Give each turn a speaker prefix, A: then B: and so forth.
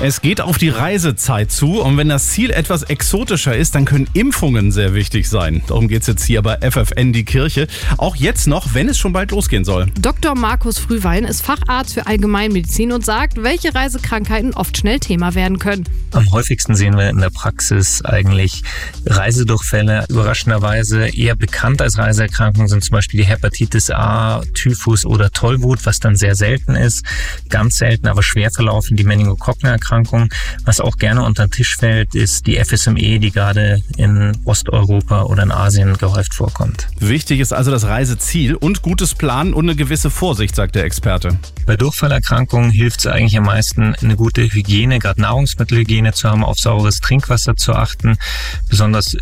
A: Es geht auf die Reisezeit zu und wenn das Ziel etwas exotischer ist, dann können Impfungen sehr wichtig sein. Darum geht es jetzt hier bei FFN die Kirche. Auch jetzt noch, wenn es schon bald losgehen soll.
B: Dr. Markus Frühwein ist Facharzt für Allgemeinmedizin und sagt, welche Reisekrankheiten oft schnell Thema werden können.
C: Am häufigsten sehen wir in der Praxis eigentlich Reisedurchfälle. Überraschenderweise eher bekannt als Reiseerkrankungen sind zum Beispiel die Hepatitis A, Typhus oder Tollwut, was dann sehr selten ist. Ganz selten, aber schwer verlaufen die Meningokokkenerkrankung. Was auch gerne unter den Tisch fällt, ist die FSME, die gerade in Osteuropa oder in Asien gehäuft vorkommt.
A: Wichtig ist also das Reiseziel und gutes Planen und eine gewisse Vorsicht, sagt der Experte.
C: Bei Durchfallerkrankungen hilft es eigentlich am meisten, eine gute Hygiene, gerade Nahrungsmittelhygiene zu haben, auf sauberes Trinkwasser zu achten. Besonders